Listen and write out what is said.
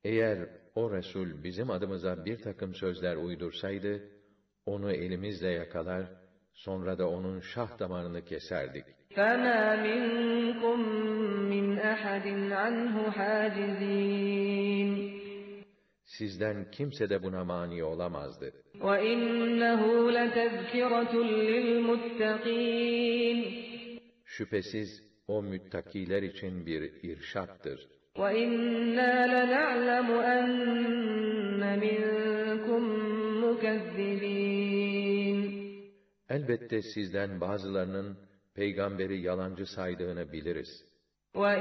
Eğer o Resul bizim adımıza bir takım sözler uydursaydı, onu elimizle yakalar, sonra da onun şah damarını keserdik. فَمَا مِنْكُمْ مِنْ أَحَدٍ عَنْهُ حَاجِزِينَ Sizden kimse de buna mani olamazdı. وَإِنَّهُ لَتَذْكِرَةٌ لِلْمُتَّقِينَ Şüphesiz o müttakiler için bir irşattır. وَإِنَّا لَنَعْلَمُ أَنَّ مِنْكُمْ مُكَذِّبِينَ Elbette sizden bazılarının peygamberi yalancı saydığını biliriz. وَإِنَّا